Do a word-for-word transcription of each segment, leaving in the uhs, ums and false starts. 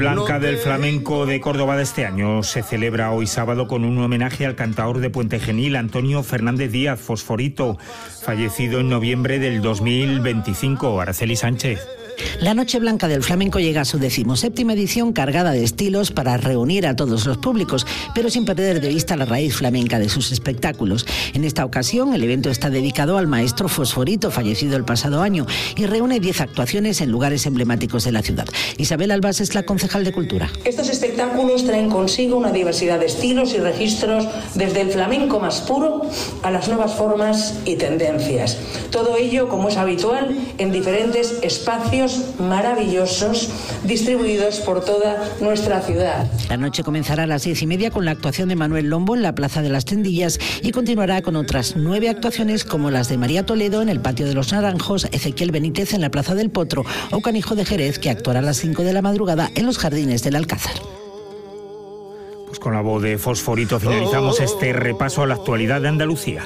Blanca del Flamenco de Córdoba de este año se celebra hoy sábado con un homenaje al cantaor de Puente Genil, Antonio Fernández Díaz, Fosforito, fallecido en noviembre del dos mil veinticinco. Araceli Sánchez. La Noche Blanca del Flamenco llega a su decimoséptima edición, cargada de estilos para reunir a todos los públicos, pero sin perder de vista la raíz flamenca de sus espectáculos. En esta ocasión, el evento está dedicado al maestro Fosforito, fallecido el pasado año, y reúne diez actuaciones en lugares emblemáticos de la ciudad. Isabel Albas es la concejal de Cultura. Estos espectáculos traen consigo una diversidad de estilos y registros, desde el flamenco más puro a las nuevas formas y tendencias. Todo ello, como es habitual, en diferentes espacios maravillosos distribuidos por toda nuestra ciudad. La noche comenzará a las diez y media con la actuación de Manuel Lombo en la Plaza de las Tendillas y continuará con otras nueve actuaciones como las de María Toledo en el Patio de los Naranjos, Ezequiel Benítez en la Plaza del Potro o Canijo de Jerez, que actuará a las cinco de la madrugada en los Jardines del Alcázar. Pues con la voz de Fosforito finalizamos este repaso a la actualidad de Andalucía.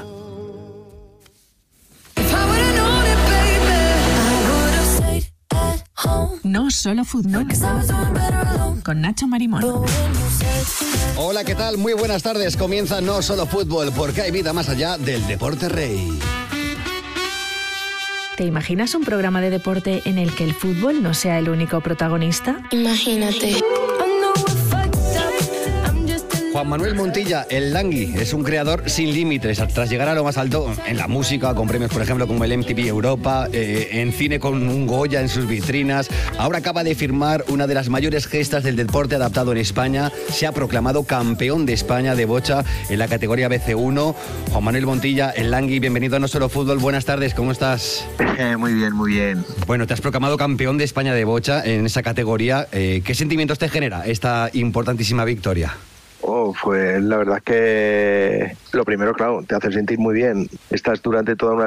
No solo fútbol, con Nacho Marimón. Hola, ¿qué tal? Muy buenas tardes. Comienza No Solo Fútbol, porque hay vida más allá del deporte rey. ¿Te imaginas un programa de deporte en el que el fútbol no sea el único protagonista? Imagínate. Juan Manuel Montilla, el Langui, es un creador sin límites. Tras llegar a lo más alto en la música, con premios, por ejemplo, como el M T V Europa, eh, en cine con un Goya en sus vitrinas, ahora acaba de firmar una de las mayores gestas del deporte adaptado en España. Se ha proclamado campeón de España de bocha en la categoría B C uno. Juan Manuel Montilla, el Langui, bienvenido a No Solo Fútbol. Buenas tardes, ¿cómo estás? Eh, muy bien, muy bien. Bueno, te has proclamado campeón de España de bocha en esa categoría. Eh, ¿Qué sentimientos te genera esta importantísima victoria? Oh, pues la verdad es que lo primero, claro, te hace sentir muy bien. Estás durante toda una